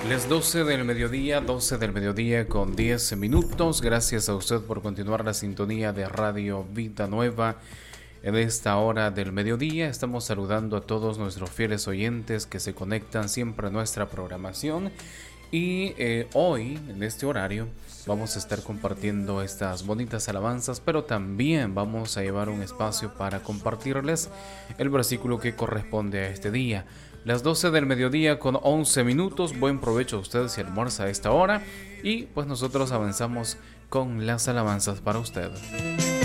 Las 12 del mediodía con 10 minutos. Gracias a usted por continuar la sintonía de Radio Vida Nueva. En esta hora del mediodía estamos saludando a todos nuestros fieles oyentes que se conectan siempre a nuestra programación. Y hoy, en este horario, vamos a estar compartiendo estas bonitas alabanzas, pero también vamos a llevar un espacio para compartirles el versículo que corresponde a este día. Las 12 del mediodía con 11 minutos. Buen provecho a ustedes si almuerza a esta hora. Y pues nosotros avanzamos con las alabanzas para usted.